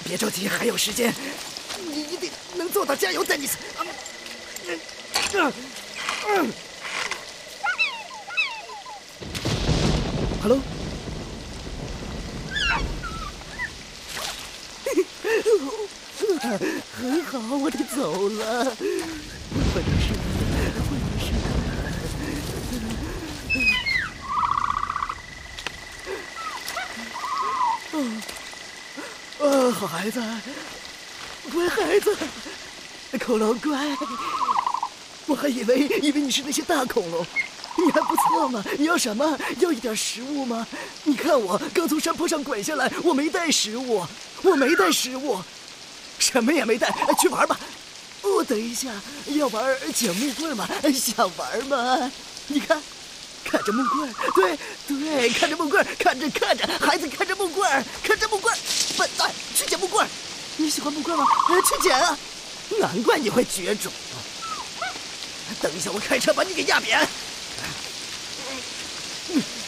别着急，还有时间，你一定能做到，加油，丹尼斯！Hello。很好，我得走了。我的事，好孩子，乖孩子，恐龙乖。我还以为你是那些大恐龙。你还不错嘛，你要什么？要一点食物吗？你看我刚从山坡上滚下来，我没带食物，什么也没带，去玩吧。哦，等一下，要玩捡木棍吗？想玩吗？你看着木棍，对，看着木棍，看着，孩子看着木棍，笨蛋，去捡木棍。你喜欢木棍吗？去捡啊！难怪你会绝种。等一下，我开车把你给压扁。